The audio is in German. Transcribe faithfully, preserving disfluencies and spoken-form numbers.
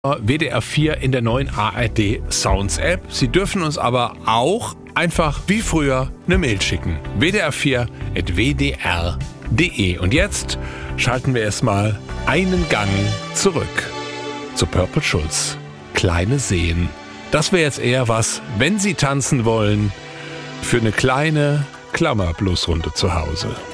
W D R vier in der neuen A R D Sounds App. Sie dürfen uns aber auch einfach wie früher eine Mail schicken. w d r vier at w d r punkt d e. Und jetzt schalten wir erstmal einen Gang zurück zu Purple Schulz. Kleine Seen. Das wäre jetzt eher was, wenn Sie tanzen wollen, für eine kleine Klammer-Bluesrunde zu Hause.